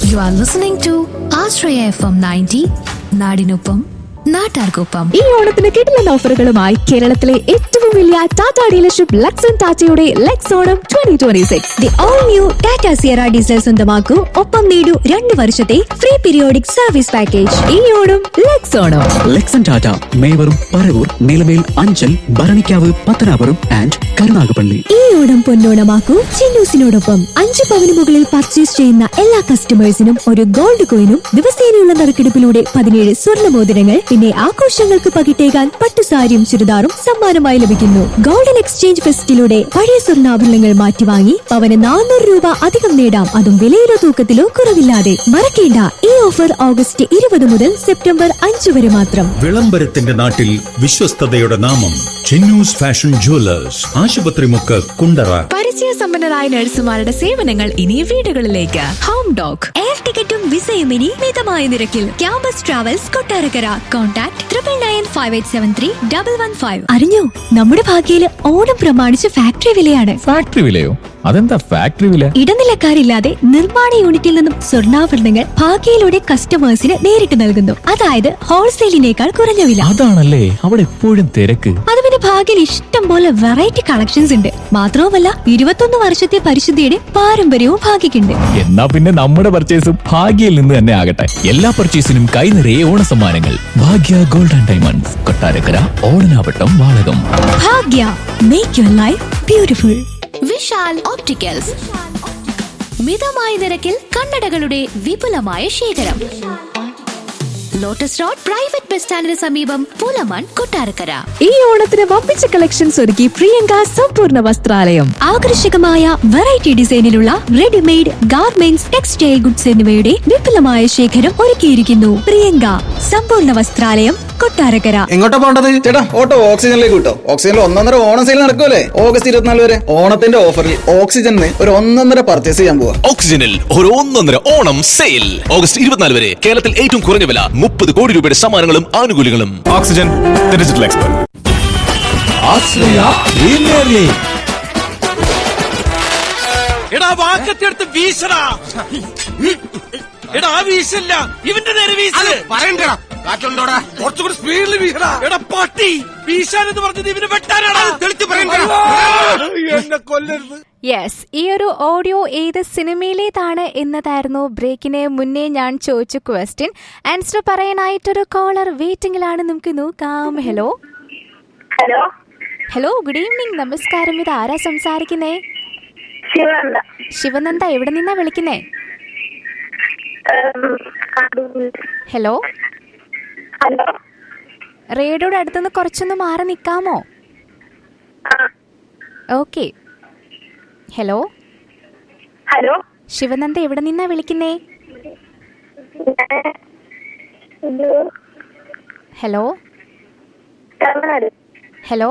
You are listening to Ashraya FM 90, നാടിനൊപ്പം നാട്ടാർക്കൊപ്പം. ഈ ഓണത്തിന് കിടിലൻ ഓഫറുകളുമായി കേരളത്തിലെ ഏറ്റവും വലിയ ടാറ്റ ഡീലർഷിപ്പ് ലക്സ് ആൻഡ് ടാറ്റയുടെ Lex Onam 2026. The all new Tata Sierra diesel സ്വന്തമാക്കൂ, ഒപ്പം നേടൂ 2 വർഷത്തെ ഫ്രീ പീരിയോഡിക് സർവീസ് പാക്കേജ്. ഈ Onam Lex Onam. Lex and Tata മേവറും Paravur, Nilamel, Anchal, Bharanikkavu, Pathanapuram and Karunagappally. ഈ ഓണം പൊന്നോണമാക്കൂ ചിന്നൂസിനോടൊപ്പം. 5 പവന് മുകളിൽ പർച്ചേസ് ചെയ്യുന്ന എല്ലാ കസ്റ്റമേഴ്സിനും ഒരു ഗോൾഡ് കോയിനും ദിവസേനയുള്ള നറുക്കെടുപ്പിലൂടെ 17 സ്വർണ്ണ മോതിരങ്ങൾ, പിന്നെ ആഘോഷങ്ങൾക്ക് പകിട്ടേകാൻ പട്ടുസാരിയും ചുരിദാറും സമ്മാനമായി ലഭിക്കുന്നു. ഗോൾഡൻ എക്സ്ചേഞ്ച് ഫെസ്റ്റിലൂടെ പഴയ സ്വർണ്ണാഭരണങ്ങൾ മാറ്റിവാങ്ങി പവന് 400 രൂപ അധികം നേടാം, അതും വിലയിലോ തൂക്കത്തിലോ കുറവില്ലാതെ. മറക്കേണ്ട, ഈ ഓഫർ ഓഗസ്റ്റ് 20 മുതൽ സെപ്റ്റംബർ 5 വരെ മാത്രം. വിളംബരത്തിന്റെ നാട്ടിൽ വിശ്വസ്തതയുടെ നാമം ചിന്നൂസ് ഫാഷൻ ജുവലേഴ്സ്, ആശുപത്രിമുക്ക്, കുണ്ടറ. പരിചയസമ്പന്നരായ നഴ്സുമാരുടെ സേവനങ്ങൾ ഇനി വീടുകളിലേക്ക്. ഹോം ഡോഗ്, എയർ ടിക്കറ്റും വിസയും ഇനി മിതമായ നിരക്കിൽ. Campus travels Kottarakkara. കോൺടാക്ട് 9958731115. അറിഞ്ഞോ, നമ്മുടെ ഭാഗ്യയില് ഓണം പ്രമാണിച്ച് ഫാക്ടറി വിലയാണ്. ഫാക്ടറി വിലയോ? അതെന്താ ഫാക്ടറി വില? ഇടനിലക്കാരില്ലാതെ നിർമ്മാണ യൂണിറ്റിൽ നിന്നും സ്വർണ്ണാഭരണങ്ങൾ ഭാഗ്യയിലൂടെ കസ്റ്റമേഴ്സിന് നേരിട്ട് നൽകുന്നു. അതായത് ഹോൾസെയിലിനേക്കാൾ കുറഞ്ഞ വില. അതാണല്ലേ അവിടെ എപ്പോഴും തിരക്ക്. അത് പിന്നെ ഭാഗ്യയിൽ ഇഷ്ടം പോലെ വെറൈറ്റി കളക്ഷൻസ് ഉണ്ട്. മാത്രവുമല്ല 21 വർഷത്തെ പരിശുദ്ധിയുടെ പാരമ്പര്യവും ഭാഗ്യക്കുണ്ട്. എന്നാ പിന്നെ നമ്മുടെ പർച്ചേസും ഭാഗ്യയിൽ നിന്ന് തന്നെ ആകട്ടെ. എല്ലാ പർച്ചേസിനും കൈ നിറയെ ഓണ സമ്മാനങ്ങൾ. ഭാഗ്യ gold and diamonds, Kottarakkara, Odanavattam, Valakom. Bhagya, make your life beautiful. Vishal opticals, മിതമായ നിരക്കിൽ കണ്ണടകളുടെ വിപുലമായ ശേഖരം. ലോട്ടസ് റോഡ് പ്രൈവറ്റ് ബസ് സ്റ്റാൻഡിന് സമീപം, പുലമൺ, കൊട്ടാരക്കര. ഈ ഓണത്തിന് വമ്പിച്ച കളക്ഷൻസ് ഒരുക്കി പ്രിയങ്ക സമ്പൂർണ്ണ വസ്ത്രാലയം. ആകർഷകമായ variety ഡിസൈനിലുള്ള readymade garments, textile goods എന്നിവയുടെ വിപുലമായ ശേഖരം ഒരുക്കിയിരിക്കുന്നു. പ്രിയങ്ക സമ്പൂർണ്ണ വസ്ത്രാലയം, കൊട്ടാരക്കര. എങ്ങോട്ടാ പോണ്ടത് ചേട്ടാ? ഓട്ടോ ഓക്സിജനിലേക്ക് കിട്ടോ. ഓക്സിജനിൽ 1.5 ഓണം സെയിൽ നടക്കുമല്ലേ ഓഗസ്റ്റ് 24 വരെ. ഓണത്തിന്റെ ഓഫറിൽ ഓക്സിജനിൽ ഒരു 1.5 പർച്ചേസ് ചെയ്യാൻ പോവാ. ഓക്സിജനിൽ ഒരു 1.5 ഓണം സെയിൽ ഓഗസ്റ്റ് 24 വരെ. കേരളത്തിൽ ഏറ്റവും കുറഞ്ഞ വില, 30 കോടി രൂപയുടെ സമ്മാനങ്ങളും ആനുകൂല്യങ്ങളും. Oxygen digital expert. എടാ വാക്കത്തെടുത്ത് വീശടാ. എടാ വീശല്ല, ഇവന്റെ നേരെ വീശല്. പറയണ്ടടാ, കാറ്റുണ്ടോടാ, കുറച്ചുകൂടി സ്പീഡിൽ വീശടാ. എടാ പട്ടി, വീശാൻ എന്ന് പറഞ്ഞത് ഇവന് വെട്ടാനാടാ. തെളിച്ച് പറയണ്ടടാ, എന്നെ കൊല്ലരുത്. യെസ്, ഈ ഒരു ഓഡിയോ ഏത് സിനിമയിലേതാണ് എന്നതായിരുന്നു ബ്രേക്കിന് മുന്നേ ഞാൻ ചോദിച്ച ക്വസ്റ്റ്യൻ. Answer പറയാനായിട്ടൊരു collar വെയിറ്റിംഗിലാണ്. നമുക്ക് നോക്കാം. Hello hello hello, good evening, നമസ്കാരം. ഇത് ആരാ സംസാരിക്കുന്നേ? ശിവനന്ദ. ശിവനന്ദ, എവിടെ നിന്നാ വിളിക്കുന്നേ? ഹലോ ഹലോ, റേഡിയോയുടെ അടുത്തുനിന്ന് കുറച്ചൊന്ന് മാറി നിൽക്കാമോ? ഓക്കെ. ഹലോ ഹലോ, ശിവനന്ദ, എവിടെ നിന്നാ വിളിക്കുന്നേ? Hello Tamil Nadu. Hello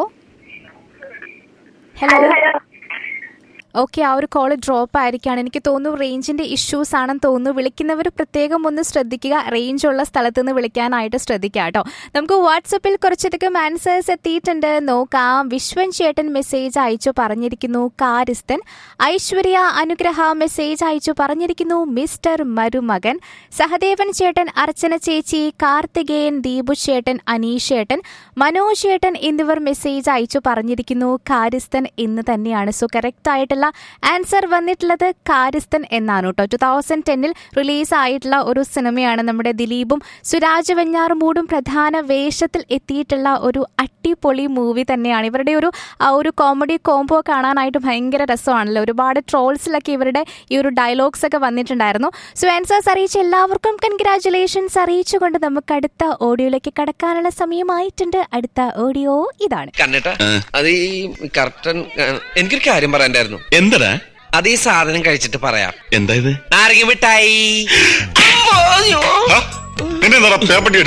hello. Okay, ആ ഒരു കോള് ഡ്രോപ്പ് ആയിരിക്കുകയാണ്. എനിക്ക് തോന്നുന്നു റേഞ്ചിന്റെ ഇഷ്യൂസ് ആണെന്ന് തോന്നുന്നു. വിളിക്കുന്നവർ പ്രത്യേകം ഒന്ന് ശ്രദ്ധിക്കുക, റേഞ്ച് ഉള്ള സ്ഥലത്ത് നിന്ന് വിളിക്കാനായിട്ട് ശ്രദ്ധിക്കുക കേട്ടോ. നമുക്ക് വാട്സപ്പിൽ കുറച്ചധികം ആൻസേഴ്സ് എത്തിയിട്ടുണ്ട്, നോക്കാം. വിശ്വൻ ചേട്ടൻ മെസ്സേജ് അയച്ചു പറഞ്ഞിരിക്കുന്നു കാര്യസ്ഥൻ. ഐശ്വര്യ അനുഗ്രഹ മെസ്സേജ് അയച്ചു പറഞ്ഞിരിക്കുന്നു മിസ്റ്റർ മരുമകൻ. സഹദേവൻ ചേട്ടൻ, അർച്ചന ചേച്ചി, കാർത്തികേയൻ, ദീപു ചേട്ടൻ, അനീഷ് ചേട്ടൻ, മനോജ് ചേട്ടൻ എന്നിവർ മെസ്സേജ് അയച്ചു പറഞ്ഞിരിക്കുന്നു കാര്യസ്ഥൻ എന്ന് തന്നെയാണ്. സോ കറക്റ്റ് ആയിട്ടുള്ള ആൻസർ വന്നിട്ടുള്ളത് കാര്യസ്ഥൻ എന്നാണ് കേട്ടോ. 2010 റിലീസ് ആയിട്ടുള്ള ഒരു സിനിമയാണ്. നമ്മുടെ ദിലീപും സുരാജ് വെഞ്ഞാറുമൂടും പ്രധാന വേഷത്തിൽ എത്തിയിട്ടുള്ള ഒരു അടിപൊളി മൂവി തന്നെയാണ്. ഇവരുടെ ഒരു കോമഡി കോംബോ കാണാനായിട്ട് ഭയങ്കര രസമാണല്ലോ. ഒരുപാട് ട്രോൾസിലൊക്കെ ഇവരുടെ ഈ ഒരു ഡയലോഗ്സ് ഒക്കെ വന്നിട്ടുണ്ടായിരുന്നു. സോ ആൻസേഴ്സ് അറിയിച്ച എല്ലാവർക്കും കൺഗ്രാറ്റുലേഷൻസ് അറിയിച്ചുകൊണ്ട് നമുക്ക് അടുത്ത ഓഡിയോയിലേക്ക് കടക്കാനുള്ള സമയമായിട്ടുണ്ട്. അടുത്ത ഓഡിയോ ഇതാണ്. അത് ഈ കർട്ടൻ, എനിക്കൊരു കാര്യം പറയാനായിരുന്നു. എന്തടാ? അത് ഈ സാധനം കഴിച്ചിട്ട് പറയാം. എന്താ ഇത്? നാരങ്ങ മിഠായി. പേപ്പട്ടി